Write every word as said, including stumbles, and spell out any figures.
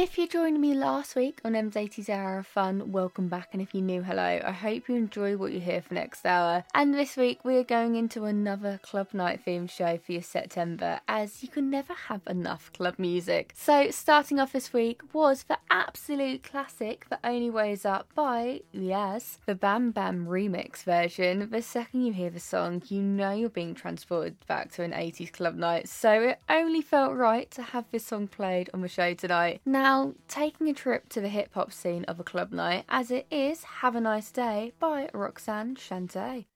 If you joined me last week on M's eighties Hour of Fun, welcome back, and if you're new, hello. I hope you enjoy what you hear for next hour. And this week we are going into another club night themed show for your September, as you can never have enough club music. So starting off this week was the absolute classic The Only Way Is Up by, yes, the Bam Bam remix version. The second you hear the song, you know you're being transported back to an eighties club night, so it only felt right to have this song played on the show tonight. Now, taking a trip to the hip hop scene of a club night, as it is Have a Nice Day by Roxanne Shante.